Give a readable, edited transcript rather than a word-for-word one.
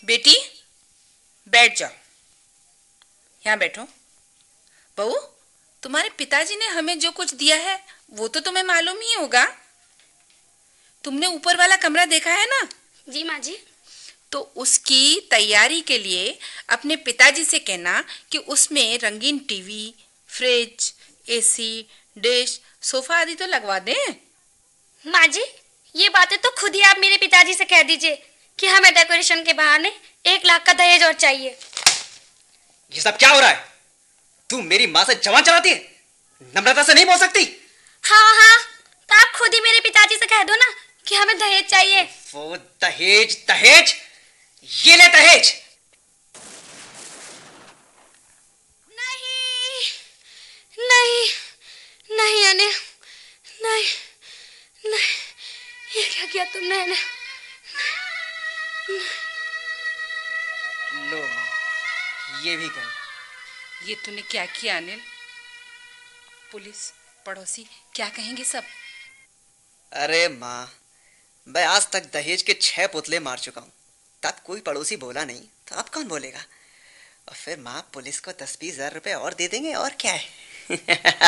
बेटी बैठ जाओ, यहाँ बैठो। बहू, तुम्हारे पिताजी ने हमें जो कुछ दिया है वो तो तुम्हें मालूम ही होगा। तुमने ऊपर वाला कमरा देखा है ना? जी माँ जी। तो उसकी तैयारी के लिए अपने पिताजी से कहना कि उसमें रंगीन TV, fridge, AC, dish, sofa आदि तो लगवा दें। माँ जी, ये बातें तो खुद ही आप मेरे पिताजी से कह दीजिए कि हमें डेकोरेशन के बहाने 1 लाख का दहेज और चाहिए। ये सब क्या हो रहा है? तू मेरी माँ से जबान चलाती है? नम्रता से नहीं बोल सकती? हाँ हाँ, तो आप खुद ही मेरे पिताजी से कह दो ना कि हमें दहेज चाहिए। वो दहेज दहेज, ये ले दहेज। नहीं नहीं नहीं अनिल, नहीं नहीं, ये क्या किया तुमने अनिल? लो माँ, ये भी गई। ये तूने क्या किया अनिल? पुलिस, पड़ोसी क्या कहेंगे सब? अरे माँ, मैं आज तक दहेज के 6 पुतले मार चुका हूँ, तब कोई पड़ोसी बोला नहीं, तो अब कौन बोलेगा? और फिर माँ पुलिस को 10-20 हजार रुपए और दे देंगे, और क्या है।